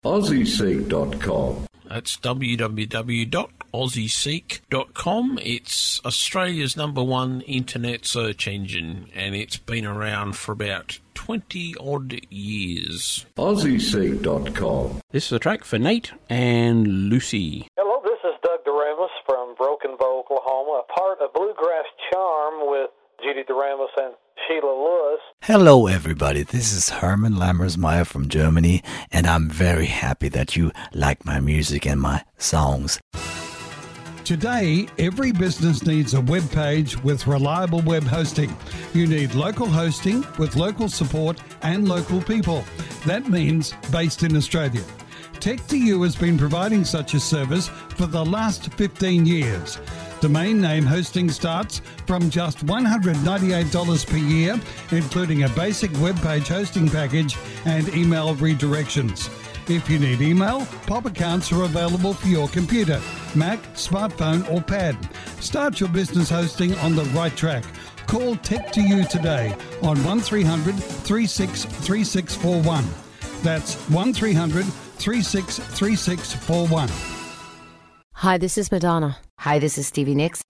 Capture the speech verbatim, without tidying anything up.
Aussie Seek dot com. That's w w w dot aussie seek dot com. It's Australia's number one internet search engine, and it's been around for about twenty-odd years. Aussie Seek dot com. This is a track for Nate and Lucy. Hello, this is Doug Doremus from Broken Bow, Oklahoma, a part of Bluegrass Charm with Judy Doremus and Sheila Lewis. Hello, everybody. This is Herman Lammersmeyer from Germany, and I'm very happy that you like my music and my songs. Today, every business needs a web page with reliable web hosting. You need local hosting with local support and local people. That means based in Australia. Tech two U has been providing such a service for the last fifteen years. Domain name hosting starts from just one hundred ninety-eight dollars per year, including a basic web page hosting package and email redirections. If you need email, pop accounts are available for your computer, Mac, smartphone or pad. Start your business hosting on the right track. Call Tech two U today on one three hundred, three six three six four one. That's one three hundred, three six three six four one. Hi, this is Madonna. Hi, this is Stevie Nicks.